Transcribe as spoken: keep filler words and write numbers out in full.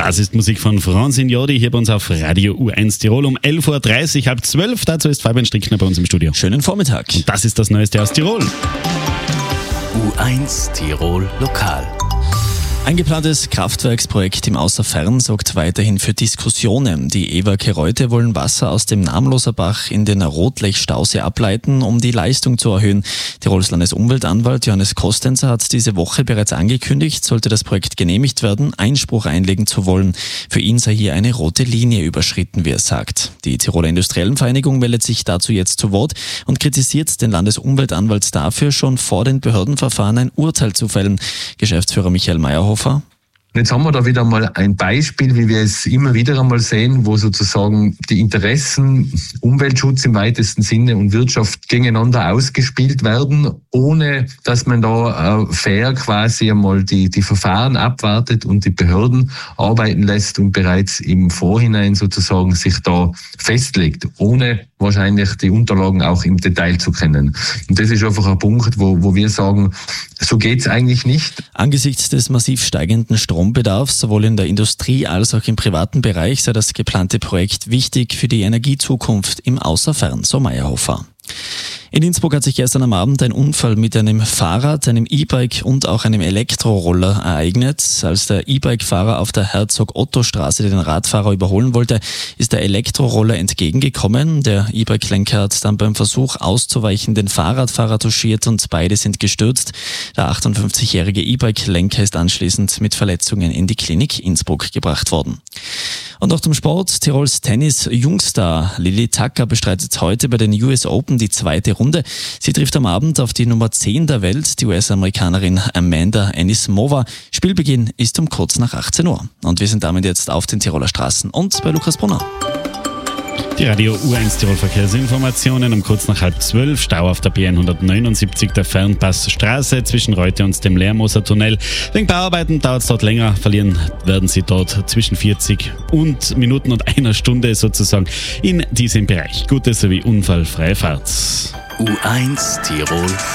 Das ist Musik von Francine Jordi hier bei uns auf Radio U eins Tirol um elf Uhr dreißig, halb zwölf. Dazu ist Fabian Strickner bei uns im Studio. Schönen Vormittag. Und das ist das Neueste aus Tirol. U eins Tirol Lokal. Ein geplantes Kraftwerksprojekt im Außerfern sorgt weiterhin für Diskussionen. Die E-Werke Reute wollen Wasser aus dem Namloserbach in den Rotlech-Stausee ableiten, um die Leistung zu erhöhen. Tirols Landesumweltanwalt Johannes Kostenzer hat diese Woche bereits angekündigt, sollte das Projekt genehmigt werden, Einspruch einlegen zu wollen. Für ihn sei hier eine rote Linie überschritten, wie er sagt. Die Tiroler Industriellenvereinigung meldet sich dazu jetzt zu Wort und kritisiert den Landesumweltanwalt dafür, schon vor den Behördenverfahren ein Urteil zu fällen. Geschäftsführer Michael Meyerhofer. Jetzt haben wir da wieder mal ein Beispiel, wie wir es immer wieder einmal sehen, wo sozusagen die Interessen, Umweltschutz im weitesten Sinne und Wirtschaft gegeneinander ausgespielt werden, ohne dass man da äh, fair quasi einmal die, die Verfahren abwartet und die Behörden arbeiten lässt und bereits im Vorhinein sozusagen sich da festlegt, ohne wahrscheinlich die Unterlagen auch im Detail zu kennen. Und das ist einfach ein Punkt, wo, wo wir sagen, so geht's eigentlich nicht. Angesichts des massiv steigenden Strombedarfs, sowohl in der Industrie als auch im privaten Bereich, sei das geplante Projekt wichtig für die Energiezukunft im Außerfern, so Meyerhofer. In Innsbruck hat sich gestern am Abend ein Unfall mit einem Fahrrad, einem E-Bike und auch einem Elektroroller ereignet. Als der E-Bike-Fahrer auf der Herzog-Otto-Straße den Radfahrer überholen wollte, ist der Elektroroller entgegengekommen. Der E-Bike-Lenker hat dann beim Versuch auszuweichen den Fahrradfahrer touchiert und beide sind gestürzt. Der achtundfünfzigjährige E-Bike-Lenker ist anschließend mit Verletzungen in die Klinik Innsbruck gebracht worden. Und noch zum Sport. Tirols Tennis-Jungstar Lili Tacka bestreitet heute bei den U S Open die zweite Runde. Sie trifft am Abend auf die Nummer zehn der Welt, die U S-Amerikanerin Amanda Anisimova. Spielbeginn ist um kurz nach achtzehn Uhr. Und wir sind damit jetzt auf den Tiroler Straßen und bei Lukas Brunner. Die Radio U eins Tirol Verkehrsinformationen um kurz nach halb zwölf. Stau auf der B hundertneunundsiebzig der Fernpassstraße zwischen Reute und dem Lehrmoser Tunnel. Wegen Bauarbeiten dauert es dort länger. Verlieren werden Sie dort zwischen vierzig und Minuten und einer Stunde sozusagen in diesem Bereich. Gute sowie unfallfreie Fahrt. U eins Tirol